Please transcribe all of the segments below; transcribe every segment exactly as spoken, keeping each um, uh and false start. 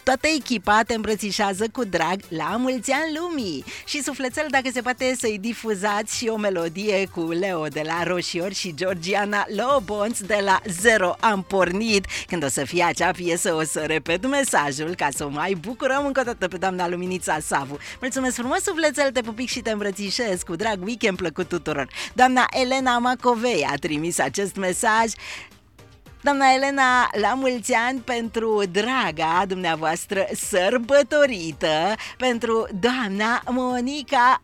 Toată echipa te îmbrățișează cu drag la mulți ani lumii. Și sufletel, dacă se poate, să-i difuzați și o melodie cu Leo de la Roșiori și Georgiana Lobonț de la Zero Am Pornit. Când o să fie acea piesă, o să repet mesajul ca să o mai bucurăm încă o dată pe doamna Luminița Savu. Mulțumesc frumos, sufletel, te pupic și te îmbrățișez cu drag. Weekend plăcut tuturor. Doamna Elena Macovei a trimis acest mesaj. Doamna Elena, la mulți ani pentru draga dumneavoastră sărbătorită, pentru doamna Monica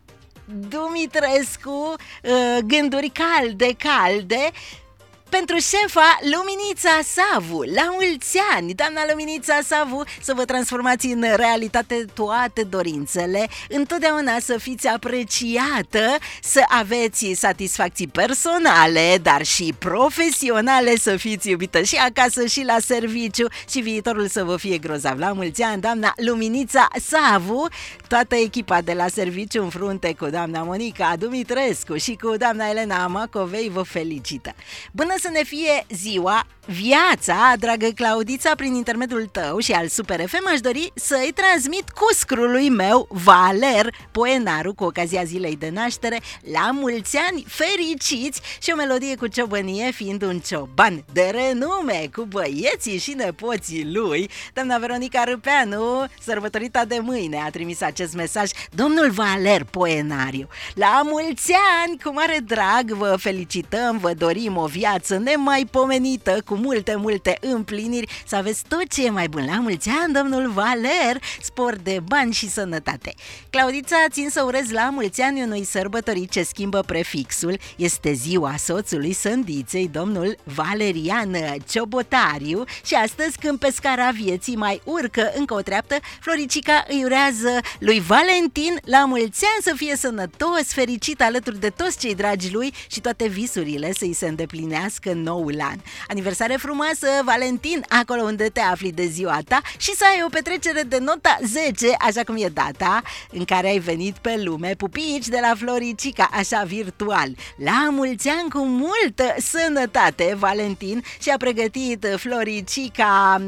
Dumitrescu, gânduri calde, calde, pentru șefa Luminița Savu. La mulți ani, doamna Luminița Savu, să vă transformați în realitate toate dorințele, întotdeauna să fiți apreciată, să aveți satisfacții personale, dar și profesionale, să fiți iubită și acasă și la serviciu și viitorul să vă fie grozav. La mulți ani, doamna Luminița Savu, toată echipa de la serviciu în frunte cu doamna Monica Dumitrescu și cu doamna Elena Macovei vă felicită. Bună să ne fie ziua, viața, dragă Claudița, prin intermediul tău și al Super F M aș dori să-i transmit cuscrului meu, Valer Poenaru, cu ocazia zilei de naștere, la mulți ani fericiți și o melodie cu ciobănie, fiind un cioban de renume cu băieții și nepoții lui. Doamna Veronica Râpeanu, sărbătorita de mâine, a trimis acest mesaj. Domnul Valer Poenariu, la mulți ani, cu mare drag vă felicităm, vă dorim o viață nemaipomenită, cu multe, multe împliniri, să aveți tot ce e mai bun. La mulți ani, domnul Valer, spor de bani și sănătate. Claudița, țin să urez la mulți ani unui sărbătorit ce schimbă prefixul. Este ziua soțului Sândiței, domnul Valerian Ciobotariu, și astăzi, când pe scara vieții mai urcă încă o treaptă, Floricica îi urează lui Valentin la mulți ani să fie sănătos, fericit alături de toți cei dragi lui și toate visurile să-i se îndeplinească în noul an. Aniversare frumoasă, Valentin, acolo unde te afli de ziua ta, și să ai o petrecere de nota zece, așa cum e data în care ai venit pe lume. Pupici de la Floricica, așa virtual. La mulți ani cu multă sănătate, Valentin, și a pregătit Floricica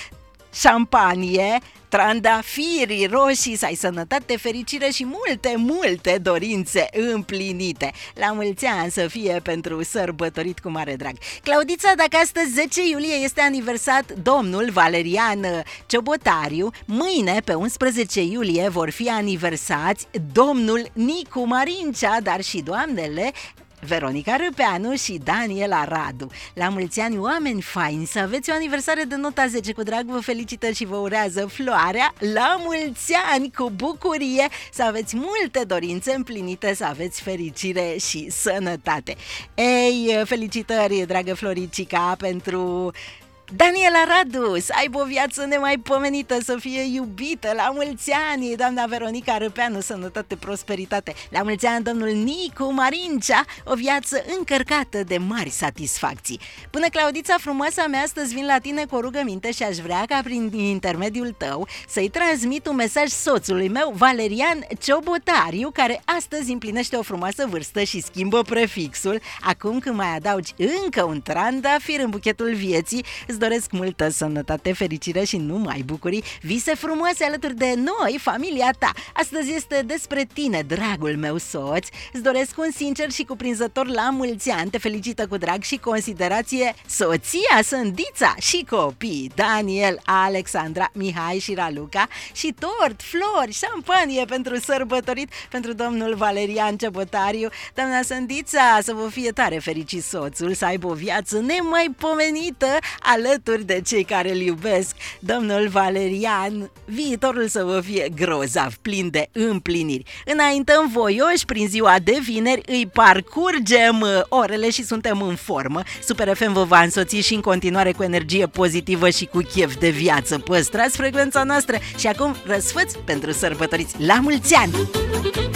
șampanie, trandafiri roșii, să ai sănătate, fericire și multe, multe dorințe împlinite. La mulți ani să fie pentru sărbătorit cu mare drag. Claudița, dacă astăzi zece iulie este aniversat domnul Valerian Ciobotariu, mâine pe unsprezece iulie vor fi aniversați domnul Nicu Marincea, dar și doamnele Veronica Râpeanu și Daniela Radu. La mulți ani, oameni faini, să aveți o aniversare de nota zece. Cu drag vă felicită și vă urează Floarea. La mulți ani, cu bucurie, să aveți multe dorințe împlinite, să aveți fericire și sănătate. Ei, felicitări, dragă Floricica, pentru Daniela Radu, să aibă o viață nemaipomenită, să fie iubită. La mulți ani, doamna Veronica Râpeanu, sănătate, prosperitate. La mulți ani, domnul Nicu Marincea, o viață încărcată de mari satisfacții. Până, Claudița frumoasa mea, astăzi vin la tine cu o rugăminte și aș vrea ca prin intermediul tău să-i transmit un mesaj soțului meu, Valerian Ciobotariu, care astăzi împlinește o frumoasă vârstă și schimbă prefixul. Acum, când mai adaugi încă un trandafir în buchetul vieții, îți doresc multă sănătate, fericire și numai bucurii, vise frumoase alături de noi, familia ta. Astăzi este despre tine, dragul meu soț. Îți doresc un sincer și cuprinzător la mulți ani. Te felicită cu drag și considerație soția, Sândița, și copii Daniel, Alexandra, Mihai și Raluca, și tort, flori, șampanie pentru sărbătorit pentru domnul Valerian Ciobotariu. Doamna Sândița, să vă fie tare fericit soțul, să aibă o viață nemaipomenită alături de cei care îl iubesc. Domnul Valerian, viitorul să vă fie grozav, plin de împliniri. Înaintăm voioși prin ziua de vineri, îi parcurgem orele și suntem în formă. Super F M vă va însoți și în continuare cu energie pozitivă și cu chef de viață. Păstrați frecvența noastră și acum răsfăți pentru sărbătoriți. La mulți ani!